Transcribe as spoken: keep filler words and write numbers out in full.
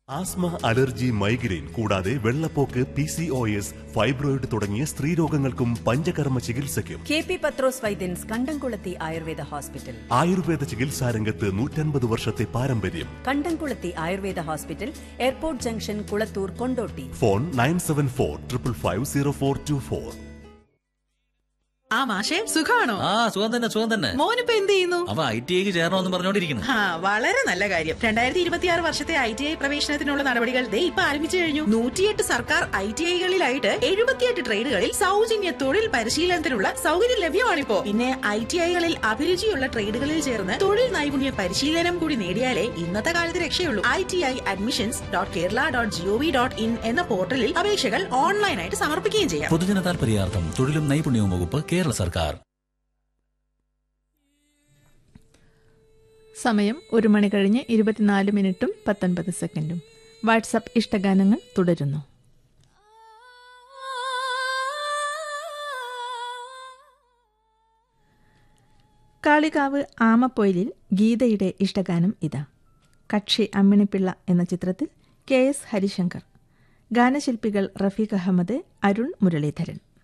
Asthma, allergy, migraine കൂടാതെ വെള്ളപ്പോക്ക്, P C O S, fibroid തുടങ്ങിയ സ്ത്രീരോഗങ്ങൾക്കും പഞ്ചകർമ്മ ചികിത്സയ്ക്കും കെ പി പത്രോസ് വൈദ്യൻസ് കണ്ടംകുളത്തി ആയുർവേദ ഹോസ്പിറ്റൽ. ആയുർവേദ ചികിത്സാരംഗത്ത് നൂറ്റൻപത് വർഷത്തെ പാരമ്പര്യം. കണ്ടംകുളത്തി Ayurveda hospital, airport junction, Kulathur, Kondotty. Phone nine seven four triple five zero four to four. ആ മാഷേ, സുഖാണോ? ആ സുഖം തന്നെ, സുഖം തന്നെ. മോനിപ്പോ എന്ത് ചെയ്യുന്നു? അവ ഐ ടി ഐക്ക് ചേരണമെന്ന് പറഞ്ഞോണ്ടിരിക്കുന്നു. ആ, വളരെ നല്ല കാര്യം. രണ്ടായിരത്തി ഇരുപത്തിയാറ് വർഷത്തെ ഐ ടി ഐ പ്രവേശനത്തിനുള്ള നടപടികൾ ദേ ഇപ്പൊ ആരംഭിച്ചു കഴിഞ്ഞു. നൂറ്റിയെട്ട് സർക്കാർ ഐ ടി ഐകളിലായിട്ട് എഴുപത്തിയെട്ട് ട്രേഡുകളിൽ സൗജന്യ തൊഴിൽ പരിശീലനത്തിനുള്ള സൗകര്യം ലഭ്യമാണിപ്പോ. പിന്നെ ഐ ടി ഐകളിൽ അഭിരുചിയുള്ള ട്രേഡുകളിൽ ചേർന്ന് തൊഴിൽ നൈപുണ്യ പരിശീലനം കൂടി നേടിയാലേ ഇന്നത്തെ കാലത്ത് രക്ഷയുള്ളൂ. I T I admissions dot Kerala dot G O V dot in എന്ന പോർട്ടലിൽ അപേക്ഷകൾ ഓൺലൈനായിട്ട് സമർപ്പിക്കുകയും ചെയ്യാം. പൊതുജന താൽപര്യാർത്ഥം തൊഴിലും നൈപുണ്യവും വകുപ്പ്, കേരള സർക്കാർ. സമയം ഒരു മണി കഴിഞ്ഞ് ഇരുപത്തിനാല് മിനിറ്റും പത്തൊൻപത് സെക്കൻഡും. വാട്സപ്പ് ഇഷ്ടഗാനങ്ങൾ തുടരുന്നു. കാളികാവ് ആമപ്പൊയിലിൽ ഗീതയുടെ ഇഷ്ടഗാനം ഇതാ. കക്ഷി അമ്മിണിപ്പിള്ള എന്ന ചിത്രത്തിൽ കെ എസ് ഹരിശങ്കർ. ഗാനശില്പികൾ റഫീഖ് അഹമ്മദ്, അരുൺ മുരളീധരൻ.